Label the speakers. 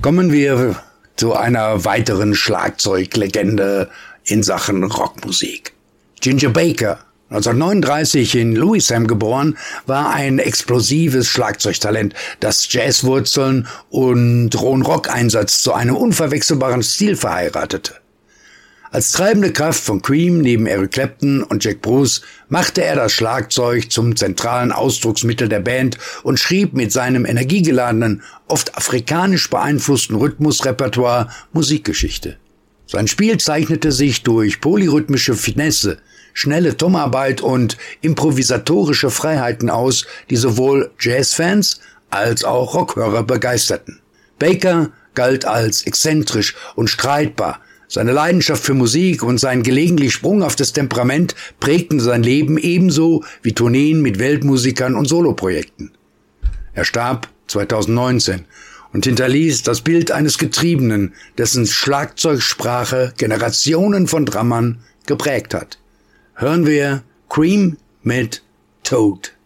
Speaker 1: Kommen wir zu einer weiteren Schlagzeuglegende in Sachen Rockmusik. Ginger Baker, 1939 in Lewisham geboren, war ein explosives Schlagzeugtalent, das Jazzwurzeln und rohen Rock-Einsatz zu einem unverwechselbaren Stil verheiratete. Als treibende Kraft von Cream neben Eric Clapton und Jack Bruce machte er das Schlagzeug zum zentralen Ausdrucksmittel der Band und schrieb mit seinem energiegeladenen, oft afrikanisch beeinflussten Rhythmusrepertoire Musikgeschichte. Sein Spiel zeichnete sich durch polyrhythmische Finesse, schnelle Tonarbeit und improvisatorische Freiheiten aus, die sowohl Jazzfans als auch Rockhörer begeisterten. Baker galt als exzentrisch und streitbar. Seine Leidenschaft für Musik und sein gelegentlich sprunghaftes Temperament prägten sein Leben ebenso wie Tourneen mit Weltmusikern und Soloprojekten. Er starb 2019 und hinterließ das Bild eines Getriebenen, dessen Schlagzeugsprache Generationen von Drummern geprägt hat. Hören wir Cream mit Toad.